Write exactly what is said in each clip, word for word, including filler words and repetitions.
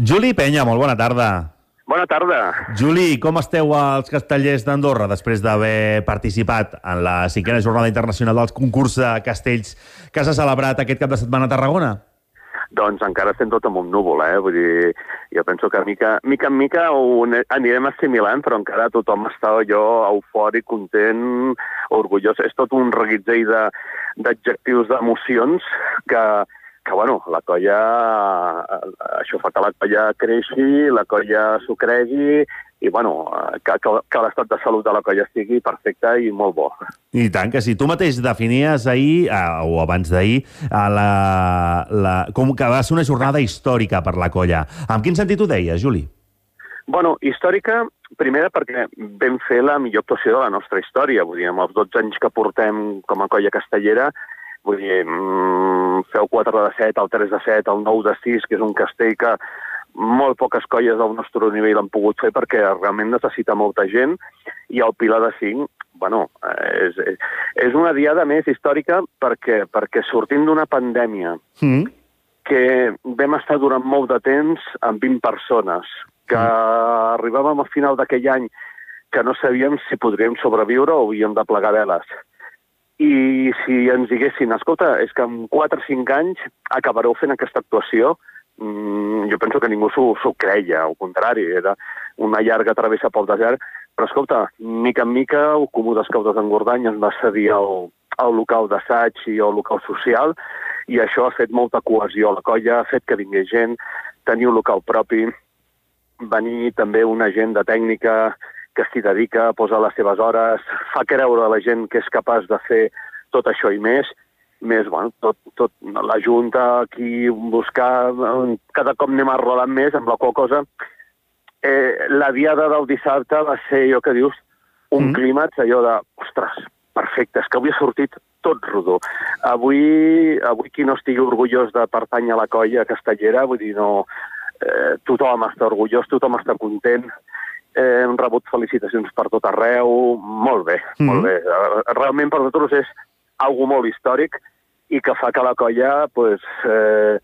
Juli Penya, molt bona tarda. Bona tarda. Juli, com esteu als Castellers d'Andorra després d'haver participat en la cinquena jornada internacional dels concurs de castells que s'ha celebrat aquest cap de setmana a Tarragona? Doncs encara estem tot amb un núvol, eh? Vull dir, jo penso que mica, mica en mica ho anirem assimilant, però encara tothom està allò eufòric, content, orgullós. És tot un reguitzell de, d'adjectius, d'emocions que, que, bueno, la colla, això fa que la colla creixi, la colla s'ho cregui, i, bueno, que, que, que l'estat de salut de la colla estigui perfecte i molt bo. I tant que sí. Tu mateix definies ahir, eh, o abans d'ahir, eh, la, la, com que va ser una jornada històrica per la colla. En quin sentit ho deies, Juli? Bueno, històrica, primera perquè vam fer la millor actuació de la nostra història. Vull dir, amb els dotze anys que portem com a colla castellera, vull dir, mmm, feu quatre de set, el tres de set, el nou de sis, que és un castell que molt poques colles del nostre nivell han pogut fer perquè realment necessita molta gent, i el Pilar de cinc, bueno, és, és una diada més històrica perquè, perquè sortint d'una pandèmia mm. que vam estar durant molt de temps amb vint persones, que mm. arribàvem al final d'aquell any que no sabíem si podríem sobreviure o havíem de plegar veles. I si ens diguessin, escolta, és que en quatre o cinc anys acabareu fent aquesta actuació, Mm, jo penso que ningú s'ho creia, al contrari, era una llarga travessa pel desert, però escolta, mica en mica el Comú d'Escaudes d'Engordany ens va cedir el, el local d'assaig i el local social, i això ha fet molta cohesió a la colla, ha fet que vingués gent, tenir un local propi, venir també una gent de tècnica que s'hi dedica a posar les seves hores, fa creure a la gent que és capaç de fer tot això i més, més, bueno, tot, tot la Junta aquí buscar, cada cop anem arrelant més, amb la qual cosa eh, la diada del dissabte va ser, allò que dius, un mm. clímax, allò de, ostres, perfecte, és que avui ha sortit tot rodó. Avui, avui qui no estigui orgullós de pertànyer a la colla castellera, vull dir, no, eh, tothom està orgullós, tothom està content, eh, hem rebut felicitacions per tot arreu, molt bé, mm. molt bé. Realment per nosaltres és algo molt històric i que fa que la colla pues, eh,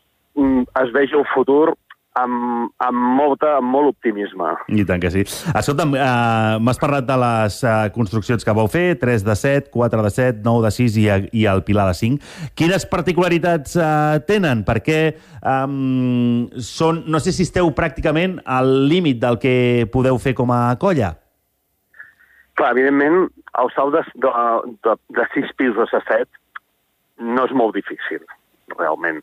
es vegi el futur amb, amb, molta, amb molt optimisme. I tant que sí. Escolta'm, eh, m'has parlat de les eh, construccions que vau fer, tres de set, quatre de set, nou de sis i, i el Pilar de cinc. Quines particularitats eh, tenen? Perquè eh, són, no sé si esteu pràcticament al límit del que podeu fer com a colla. Clar, evidentment, el salt de, de, de, de sis pisos a set no és molt difícil, realment.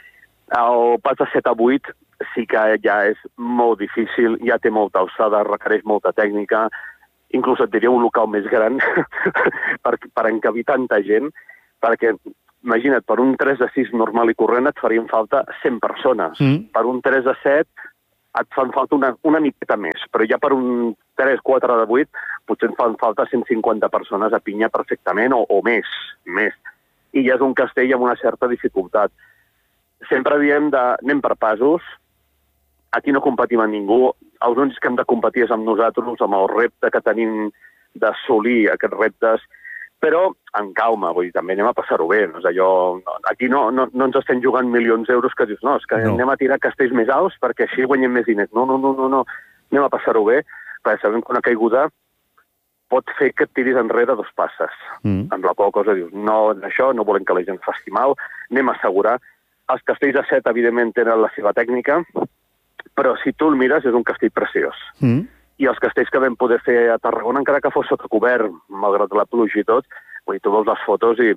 El pas de set a vuit sí que ja és molt difícil, ja té molta alçada, requereix molta tècnica, inclús et diria un local més gran per, per encabir tanta gent, perquè, imagina't, per un tres de sis normal i corrent et farien falta cent persones. Mm. Per un tres de set et fan falta una, una miqueta més, però ja per un tres quatre de vuit potser en fan falta cent cinquanta persones a pinya perfectament, o, o més, més. I ja és un castell amb una certa dificultat. Sempre diem de anem per passos, aquí no competim amb ningú, els únics que hem de competir és amb nosaltres, amb el repte que tenim d'assolir aquests reptes, però en calma, vull dir, també anem a passar-ho bé. No és allò, aquí no, no, no ens estem jugant milions d'euros que dius, no, és que no. anem a tirar castells més alts perquè així guanyem més diners. No, no, no, no, no. Anem a passar-ho bé, perquè sabem que una caiguda pot fer que et tiris enrere dos passes. Mm. Amb la qual cosa dius, no, això no volem que la gent faci mal, anem a assegurar. Els castells de set, evidentment, tenen la seva tècnica, però si tu el mires és un castell preciós. Mm. I els castells que vam poder fer a Tarragona, encara que fos sota cobert, malgrat la pluja i tot, vull dir, tu veus les fotos i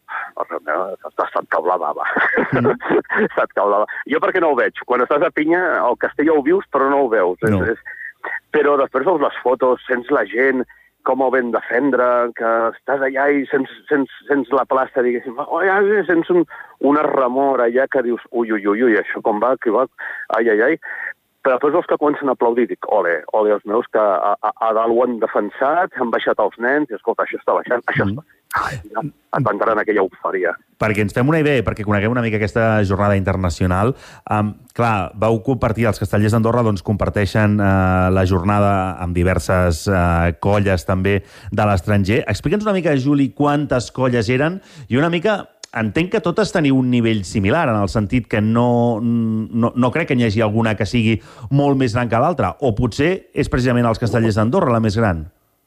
se't cau la bava. Mm. se't cau la bava. Jo perquè no ho veig. Quan estàs a Pinya, el castell ja ho vius, però no ho veus. No. És, és... Però després veus les fotos, sents la gent, com ho vam defendre, que estàs allà i sents, sents, sents la plaça, diguéssim, oh, ja, sents un, una remor allà que dius, ui, ui, ui, ui, això com va, que va, ai, ai, ai. Però després els que comencen a aplaudir, dic, ole, ole els meus que a, a, a dalt ho han defensat, han baixat els nens, i escolta, això està baixant, això mm. està... Ai, ja, et va entrar en aquella eufòria. Perquè ens fem una idea, perquè coneguem una mica aquesta jornada internacional, um, clar, vau compartir, els Castellers d'Andorra doncs, comparteixen uh, la jornada amb diverses uh, colles també de l'estranger. Explica'ns una mica, Juli, quantes colles eren i una mica entenc que totes teniu un nivell similar, en el sentit que no, no, no crec que n'hi hagi alguna que sigui molt més gran que l'altra, o potser és precisament els Castellers d'Andorra la més gran.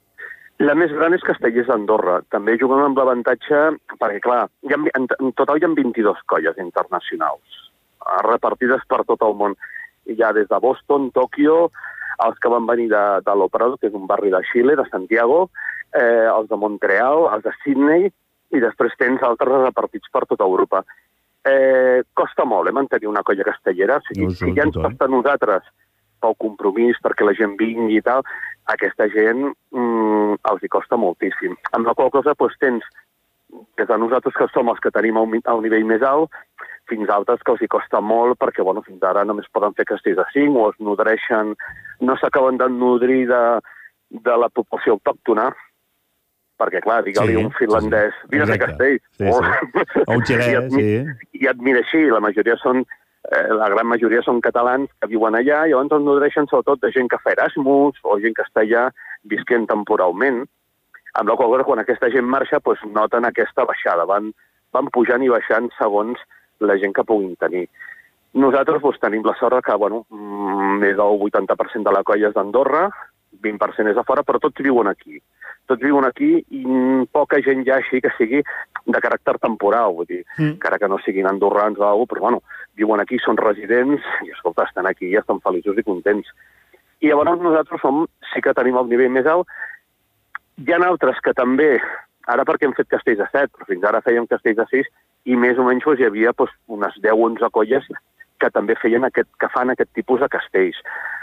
La més gran és Castellers d'Andorra. També juguem amb l'avantatge, perquè clar, hi ha, en, en total hi ha vint-i-dues colles internacionals, repartides per tot el món. Hi ha des de Boston, Tòquio, els que van venir de, de l'Opera, que és un barri de Xile, de Santiago, eh, els de Montreal, els de Sydney, i després tens altres repartits per tota Europa. Eh, costa molt, eh, mantenir una colla castellera. O sigui, si ja ens costa a nosaltres pel compromís, perquè la gent vingui i tal, aquesta gent mm, els hi costa moltíssim. Amb la qual cosa doncs, tens, des de nosaltres que som els que tenim a un, a un nivell més alt, fins a altres que els hi costa molt, perquè bueno, fins ara només poden fer castells de cinc o es nodreixen, no s'acaben de nodrir de, de la població autòctona, perquè, clar, digue-li sí, un finlandès, sí, sí. Vine a fer castells. Sí, sí. O un xilè, sí. I et mira així, la majoria són, eh, la gran majoria són catalans que viuen allà, i llavors es nodreixen sobretot de gent que fa Erasmus o gent que està allà visquent temporalment, amb la qual cosa, quan aquesta gent marxa, doncs noten aquesta baixada, van, van pujant i baixant segons la gent que puguin tenir. Nosaltres doncs, tenim la sort que, bueno, més del vuitanta per cent de la colla és d'Andorra, vint per cent és a fora, però tots viuen aquí. Tots viuen aquí i poca gent ja així que sigui de caràcter temporal, vull dir, mm. encara que no siguin andorrans o alguna cosa, però bueno, viuen aquí, són residents i, escolta, estan aquí i estan feliços i contents. I llavors nosaltres som, sí que tenim el nivell més alt. Hi ha altres que també, ara perquè hem fet castells de set, però fins ara fèiem castells de sis, i més o menys doncs, hi havia doncs, unes deu o onze colles que també feien aquest, que fan aquest tipus de castells.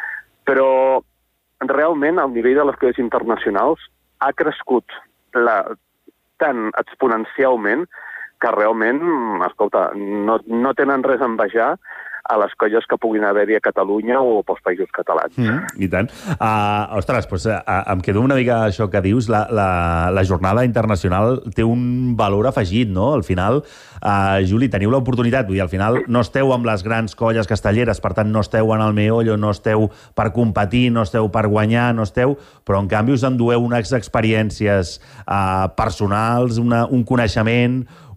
Però realment el nivell de les colles internacionals ha crescut la, tan exponencialment que realment, escolta, no, no tenen res a envejar a les colles que puguin haver-hi a Catalunya o pels països catalans. Mm, I tant. Uh, ostres, doncs, uh, em quedo una mica això que dius, la, la, la jornada internacional té un valor afegit, no? Al final, uh, Juli, teniu l'oportunitat, vull dir, al final no esteu amb les grans colles castelleres, per tant no esteu en el meollo, no esteu per competir, no esteu per guanyar, no esteu, però en canvi us endueu unes experiències uh, personals, una, un coneixement,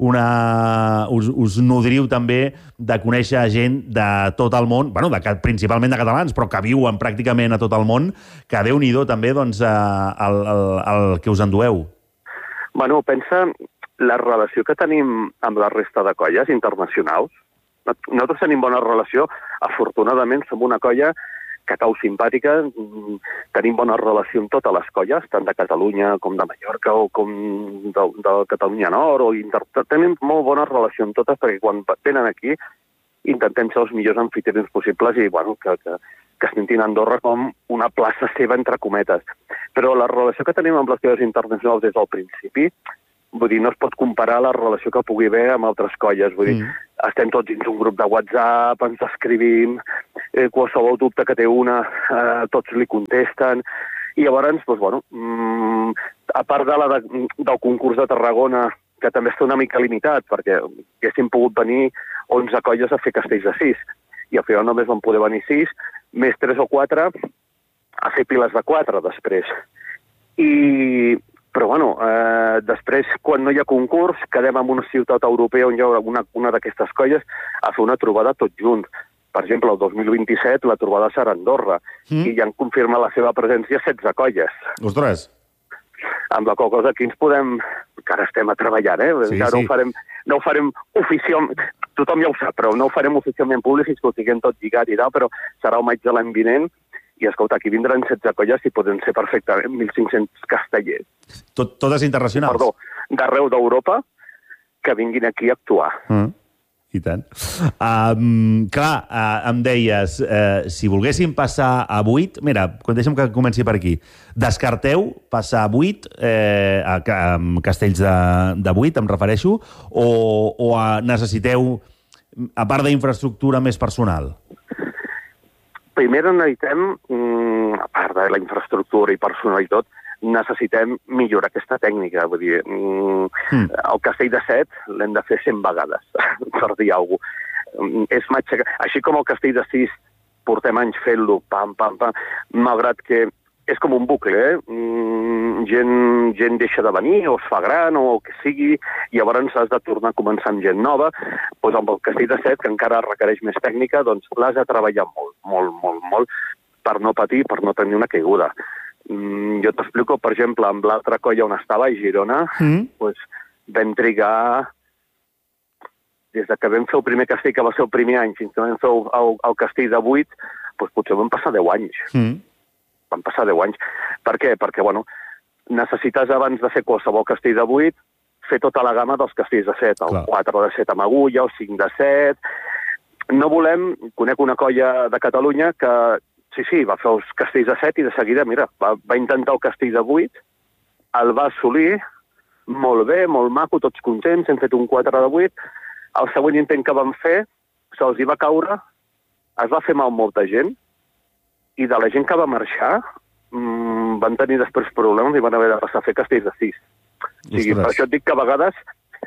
una... Us, us nodriu també de conèixer gent de tot el món, bueno, de, principalment de catalans, però que viuen pràcticament a tot el món, que Déu-n'hi-do també doncs, el, el, el que us endueu. Bueno, pensa la relació que tenim amb la resta de colles internacionals. Nosaltres tenim bona relació, afortunadament som una colla que cau simpàtica, tenim bona relació amb totes les colles, tant de Catalunya com de Mallorca o com de, de Catalunya Nord, o inter... tenim molt bona relació amb totes, perquè quan venen aquí intentem ser els millors anfitrions possibles i bueno, que, que, que es sentin Andorra com una plaça seva, entre cometes. Però la relació que tenim amb les colles internacionals des del principi, vull dir, no es pot comparar la relació que pugui haver amb altres colles. Vull dir, mm. estem tots dins un grup de WhatsApp, ens escrivim, eh, qualsevol dubte que té una, eh, tots li contesten. I llavors, doncs, bueno, mm, a part de la de, del concurs de Tarragona, que també està una mica limitat, perquè haguéssim pogut venir onze colles a fer castells de sis, i al final només van poder venir sis, més tres o quatre a fer piles de quatre després. I... Però, bueno, eh, després, quan no hi ha concurs, quedem en una ciutat europea on hi ha una, una d'aquestes colles a fer una trobada tots junts. Per exemple, el dos mil vint-i-set la trobada serà a Andorra, mm. i ja han confirmat la seva presència setze colles. Ostres! Amb la qual cosa aquí ens podem... Encara estem a treballar, eh? Sí, Encara sí. No ho farem, no ho farem oficialment... Tothom ja ho sap, però no ho farem oficialment públic fins que ho tinguem tot lligat i tal, però serà el maig de l'any vinent. I, escolta, aquí vindran setze colles i poden ser perfectament mil cinc-cents castellers. Tot, totes internacionals? Perdó, d'arreu d'Europa que vinguin aquí a actuar. Mm. I tant. Um, clar, uh, em deies, uh, si volguéssim passar a vuit... Mira, deixa'm que comenci per aquí. Descarteu passar a vuit, eh, a, a castells de, de vuit, em refereixo, o, o a, necessiteu, a part d'infraestructura, més personal? Primer necessitem, a part de la infraestructura i personal i tot, necessitem millorar aquesta tècnica. Vull dir, mm. el castell de set l'hem de fer cent vegades, per dir alguna cosa. És matxacar. Així com el castell de sis portem anys fent-lo, pam, pam, pam, malgrat que és com un bucle, eh? Mm, gent, gent deixa de venir, o es fa gran, o el que sigui, i llavors has de tornar a començar amb gent nova. Doncs amb el Castell de Set, que encara requereix més tècnica, doncs l'has de treballar molt, molt, molt, molt, per no patir, per no tenir una caiguda. Mm, jo t'explico, per exemple, amb l'altra colla on estava, a Girona, mm. doncs vam trigar, des que vam fer el primer castell, que va ser el primer any, fins que vam fer el, el, el castell de vuit, doncs potser van passar deu anys. Mm. Van passar deu anys. Per què? Perquè, bueno, necessites, abans de fer qualsevol castell de vuit, fer tota la gamma dels castells de set, el Clar. quatre de set amb agulla, el cinc de set... No volem... Conec una colla de Catalunya que, sí, sí, va fer els castells de set i de seguida, mira, va, va intentar el castell de vuit, el va assolir, molt bé, molt maco, tots contents, hem fet un quatre de vuit, el següent intent que vam fer, se'ls hi va caure, es va fer mal molta gent, i de la gent que va marxar mmm, van tenir després problemes i van haver de passar a fer castells de sis. O sigui, per això et dic que a vegades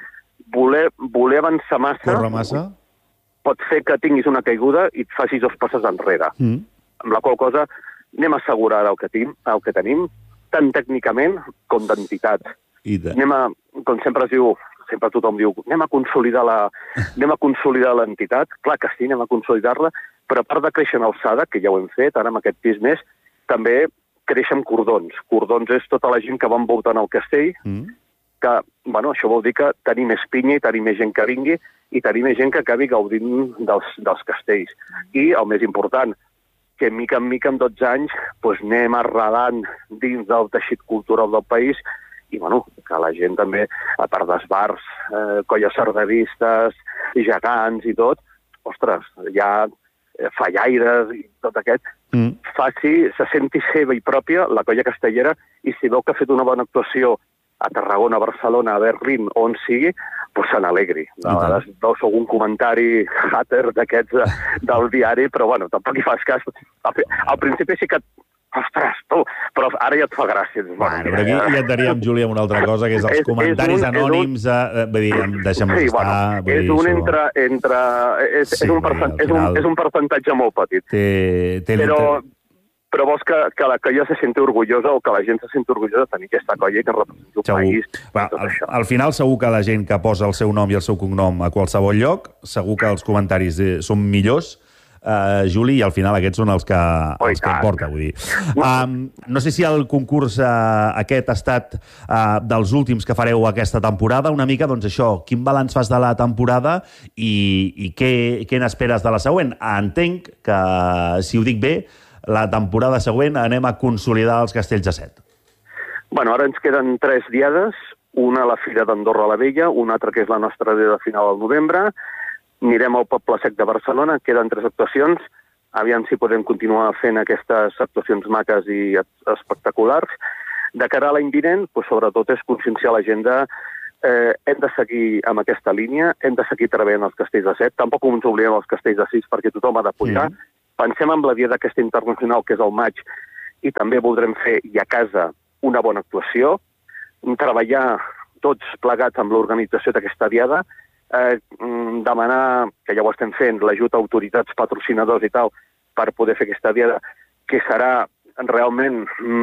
voler, voler avançar massa, massa pot fer que tinguis una caiguda i et facis dos passes enrere. Mm. Amb la qual cosa anem a assegurar el que, tenim, el que tenim, tant tècnicament com d'entitat. De... Anem a, com sempre es diu, sempre tothom diu, anem a consolidar la, anem a consolidar l'entitat. Clar que sí, anem a consolidar-la, però a part de créixer en alçada, que ja ho hem fet, ara amb aquest pis més, també créixer en cordons. Cordons és tota la gent que va envoltant el castell, mm. que, bueno, això vol dir que tenir més pinya i tenir més gent que vingui i tenir més gent que acabi gaudint dels, dels castells. I, el més important, que mica en mica, en dotze anys, doncs anem arrelant dins del teixit cultural del país i, bueno, que la gent també, a part dels bars, eh, colles sardanistes, gegants i tot, ostres, ja fallaires i tot aquest, mm. faci, se senti seva i pròpia la colla castellera i si veu que ha fet una bona actuació a Tarragona, a Barcelona, a Berlín, on sigui, doncs se n'alegri. A vegades veus algun comentari hater d'aquests de, del diari, però bueno, tampoc hi fas cas. Al, al principi sí que ostres, tu, però ara ja et fa gràcia. Bueno, però aquí ja et daríem, Juli, amb una altra cosa, que és els és, comentaris és un, anònims, és un... eh, vull dir, deixa'm sí, estar... Bueno, és dir, un entre... entre és, sí, és, un percent, és, un, és un percentatge molt petit. Té, té però, però vols que, que la colla se senti orgullosa o que la gent se senti orgullosa de tenir aquesta colla que representa el país. Va, al, al final, segur que la gent que posa el seu nom i el seu cognom a qualsevol lloc, segur que els comentaris eh, són millors, Uh, Juli, i al final aquests són els que, els que importa, vull dir. Um, no sé si el concurs uh, aquest ha estat uh, dels últims que fareu aquesta temporada, una mica, doncs això, quin balanç fas de la temporada i, i què, què n'esperes de la següent? Entenc que, si ho dic bé, la temporada següent anem a consolidar els castells de set. Bueno, ara ens queden tres diades, una a la Fira d'Andorra la Vella, una altra que és la nostra diada final al novembre. Anirem al Poble Sec de Barcelona, queden tres actuacions, aviam si podem continuar fent aquestes actuacions maques i espectaculars. De cara a l'any vinent, doncs, sobretot és conscienciar la gent de eh, hem de seguir amb aquesta línia, hem de seguir treballant els castells de set, tampoc ens oblidem els castells de sis perquè tothom ha de pujar. Mm. Pensem en la Dia d'aquesta internacional, que és el maig, i també voldrem fer, i a casa, una bona actuació, treballar tots plegats amb l'organització d'aquesta diada, Eh, demanar, que ja ho estem fent, l'ajut a autoritats, patrocinadors i tal, per poder fer aquesta diada, que serà realment...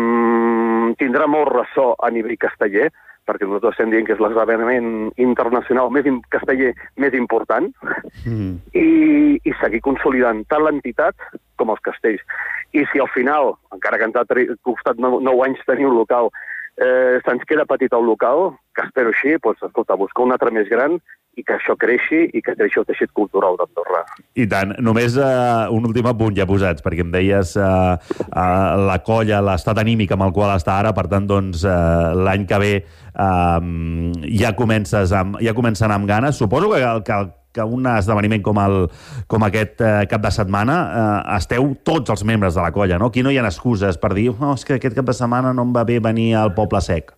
Mm, tindrà molt ressò a nivell casteller, perquè nosaltres estem dient que és l'esdeveniment internacional més casteller més important, mm. i, i seguir consolidant tant l'entitat com els castells. I si al final, encara que ens ha costat nou, nou anys tenir un local, eh, se'ns queda petit el local, que espero així, doncs, escolta, buscar un altre més gran i que això creixi i que creixi el teixit cultural d'Andorra. I tant. Només uh, un últim apunt ja posats, perquè em deies uh, uh, la colla, l'estat anímic amb el qual està ara, per tant, doncs, uh, l'any que ve uh, ja, comences amb, ja comença a anar amb ganes. Suposo que, que, que un esdeveniment com, el, com aquest uh, cap de setmana uh, esteu tots els membres de la colla, no? Aquí no hi ha excuses per dir oh, és que aquest cap de setmana no em va bé venir al Poble Sec.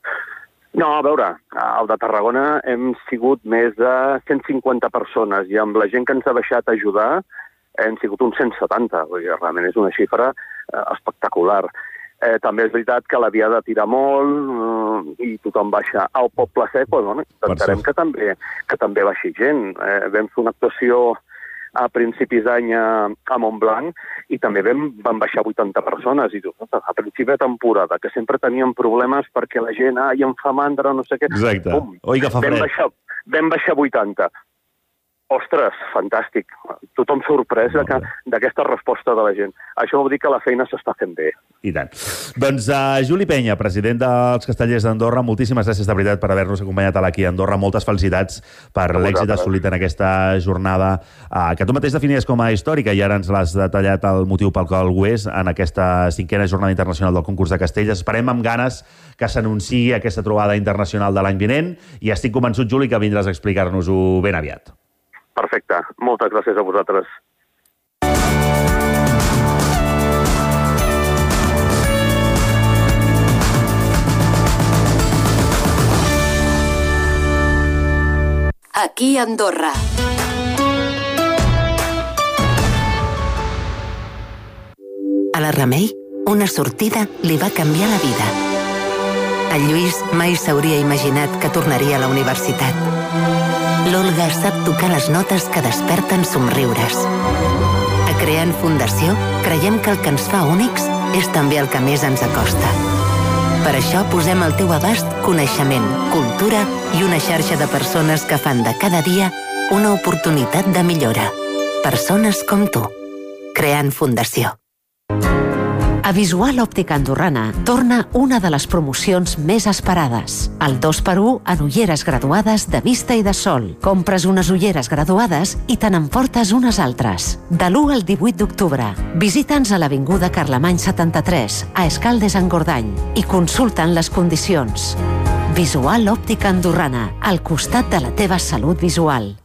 No, a veure, al de Tarragona hem sigut més de cent cinquanta persones i amb la gent que ens ha deixat ajudar hem sigut uns cent setanta. Vull dir, realment és una xifra eh, espectacular. Eh, també és veritat que la diada tira molt eh, i tothom baixa. Al Poble Sec, doncs, bueno, intentarem que també, que també baixi gent. Eh, vam fer una actuació a principis d'any a, a Montblanc i també vam, van baixar vuitanta persones. I dius, a principi de temporada, que sempre teníem problemes perquè la gent, ai, em fa mandra, no sé què. Exacte. Pum, Oi, que fa vam fred. baixar, vam baixar vuitanta. Ostres, fantàstic. Tothom sorprès d'aquesta resposta de la gent. Això vol dir que la feina s'està fent bé. I tant. Doncs uh, Juli Penya, president dels Castellers d'Andorra, moltíssimes gràcies de veritat per haver-nos acompanyat aquí a Andorra. Moltes felicitats per l'èxit assolit en aquesta jornada uh, que tu mateix definies com a històrica i ara ens l'has detallat el motiu pel qual ho és en aquesta cinquena jornada internacional del concurs de castells. Esperem amb ganes que s'anunciï aquesta trobada internacional de l'any vinent i estic convençut, Juli, que vindràs a explicar-nos-ho ben aviat. Perfecte. Moltes gràcies a vosaltres. Aquí Andorra. A la Remei, una sortida li va canviar la vida. El Lluís mai s'hauria imaginat que tornaria a la universitat. L'Olga sap tocar les notes que desperten somriures. A Creant Fundació creiem que el que ens fa únics és també el que més ens acosta. Per això posem al teu abast coneixement, cultura i una xarxa de persones que fan de cada dia una oportunitat de millora. Persones com tu. Creant Fundació. A Visual Òptica Andorrana torna una de les promocions més esperades. El dos per u en ulleres graduades de vista i de sol. Compres unes ulleres graduades i te n'emportes unes altres. De l'u al divuit d'octubre. Visita'ns a l'Avinguda Carlemany setanta-tres, a Escaldes-Engordany, i consulta'n les condicions. Visual Òptica Andorrana, al costat de la teva salut visual.